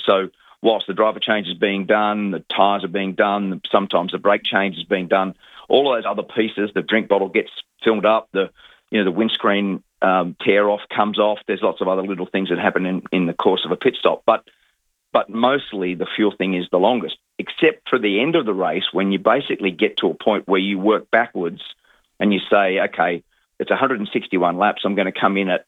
So whilst the driver change is being done, the tyres are being done, sometimes the brake change is being done, all of those other pieces, the drink bottle gets filled up, the windscreen tear off comes off. There's lots of other little things that happen in the course of a pit stop. But mostly the fuel thing is the longest, except for the end of the race when you basically get to a point where you work backwards and you say, okay, it's 161 laps. I'm going to come in at,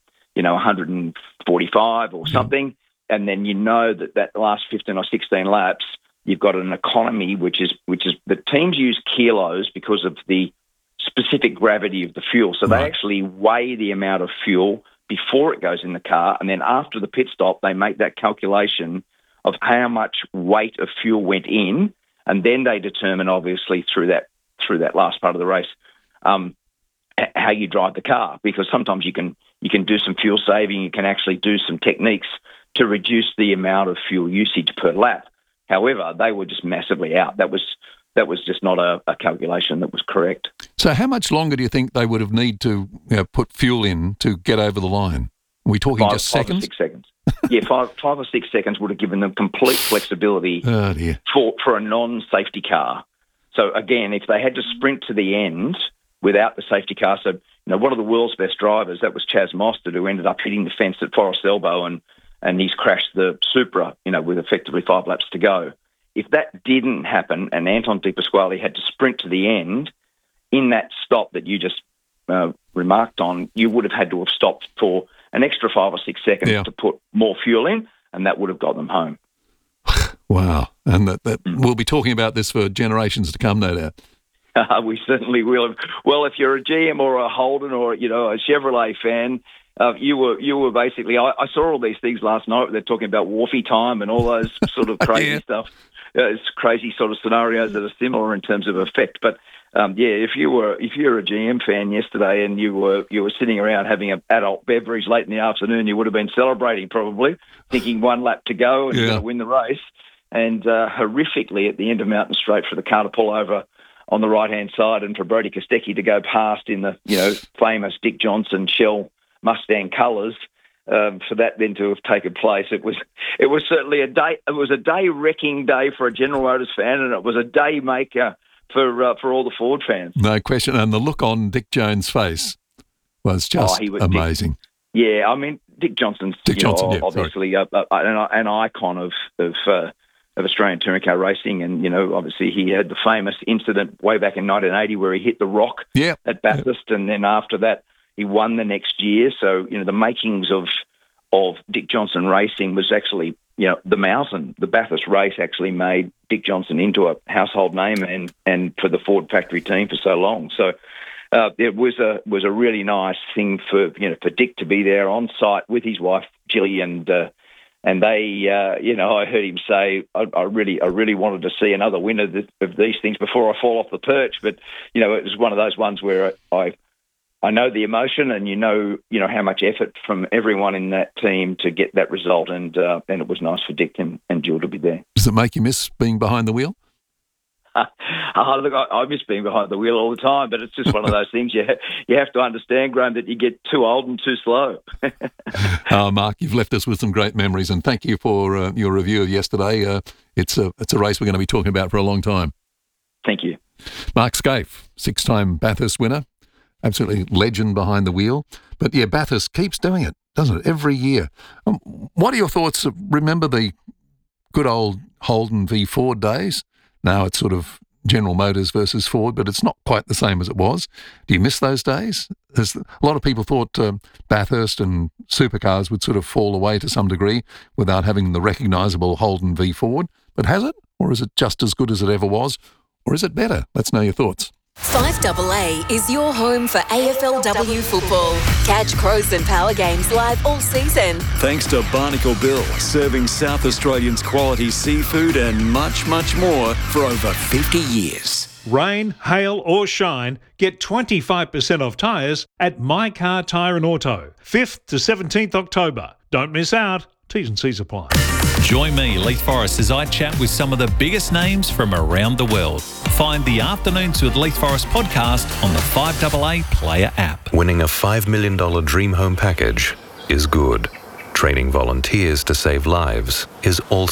145 or something. And then you know that last 15 or 16 laps, you've got an economy, which is the teams use kilos because of the specific gravity of the fuel. So they actually weigh the amount of fuel before it goes in the car. And then after the pit stop, they make that calculation of how much weight of fuel went in. And then they determine, obviously, through that last part of the race, how you drive the car. Because sometimes you can do some fuel saving. You can actually do some techniques to reduce the amount of fuel usage per lap. However, they were just massively out. That was just not a calculation that was correct. So how much longer do you think they would have need to put fuel in to get over the line? Are we talking just seconds? 5 or 6 seconds. Yeah, 5 or 6 seconds would have given them complete flexibility for a non-safety car. So again, if they had to sprint to the end without the safety car, so one of the world's best drivers, that was Chaz Mostert, who ended up hitting the fence at Forest Elbow and he's crashed the Supra, with effectively 5 laps to go. If that didn't happen and Anton De Pasquale had to sprint to the end, in that stop that you just remarked on, you would have had to have stopped for an extra 5 or 6 seconds to put more fuel in, and that would have got them home. Wow. And that we'll be talking about this for generations to come, no doubt. We certainly will. Well, if you're a GM or a Holden or, a Chevrolet fan, you were basically, I saw all these things last night. They're talking about Wharfie time and all those sort of crazy stuff. It's crazy sort of scenarios that are similar in terms of effect. But if you're a GM fan yesterday and you were sitting around having an adult beverage late in the afternoon, you would have been celebrating probably, thinking 1 lap to go and you're going to win the race. And horrifically at the end of Mountain Straight for the car to pull over on the right-hand side and for Brodie Kostecki to go past in the famous Dick Johnson Shell Mustang colours, for that then to have taken place, it was certainly a day. It was a day-wrecking day for a General Motors fan, and it was a day maker for all the Ford fans. No question, and the look on Dick Jones' face was just amazing. Dick Johnson's obviously an icon of Australian touring car racing, and obviously he had the famous incident way back in 1980 where he hit the rock at Bathurst, and then after that he won the next year. So, the makings of Dick Johnson Racing was actually, the Mountain, the Bathurst race actually made Dick Johnson into a household name and for the Ford factory team for so long. So it was a really nice thing for Dick to be there on site with his wife, Gilly, and they, I heard him say, I really wanted to see another winner of these things before I fall off the perch. But, it was one of those ones where I know the emotion, and how much effort from everyone in that team to get that result, and it was nice for Dick and Jill to be there. Does it make you miss being behind the wheel? Look, I miss being behind the wheel all the time, but it's just one of those things you have to understand, Graham, that you get too old and too slow. Mark, you've left us with some great memories, and thank you for your review of yesterday. It's a race we're going to be talking about for a long time. Thank you. Mark Skaife, 6-time Bathurst winner. Absolutely legend behind the wheel. But Bathurst keeps doing it, doesn't it, every year? What are your thoughts? Remember the good old Holden v Ford days? Now it's sort of General Motors versus Ford, but it's not quite the same as it was. Do you miss those days? A lot of people thought Bathurst and supercars would sort of fall away to some degree without having the recognisable Holden v Ford. But has it? Or is it just as good as it ever was? Or is it better? Let's know your thoughts. 5AA is your home for AFLW football. Catch Crows and Power games live all season. Thanks to Barnacle Bill, serving South Australians quality seafood and much, much more for over 50 years. Rain, hail or shine, get 25% off tyres at My Car Tyre and Auto. 5th to 17th October. Don't miss out. T's and C's apply. Join me, Leith Forrest, as I chat with some of the biggest names from around the world. Find the Afternoons with Leith Forrest podcast on the 5AA Player app. Winning a $5 million dream home package is good. Training volunteers to save lives is also